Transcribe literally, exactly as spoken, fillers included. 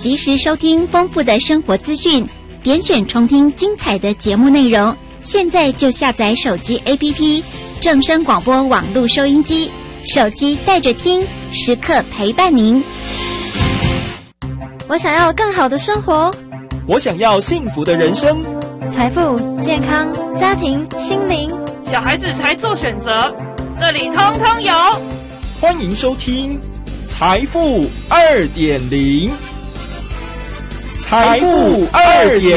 及时收听丰富的生活资讯，点选重听精彩的节目内容。现在就下载手机 A P P 正声广播网络收音机，手机带着听，时刻陪伴您。 我想要更好的生活， 我想要幸福的人生， 财富、健康、家庭、心灵， 小孩子才做选择，这里通通有。 欢迎收听财富二点零，财富二点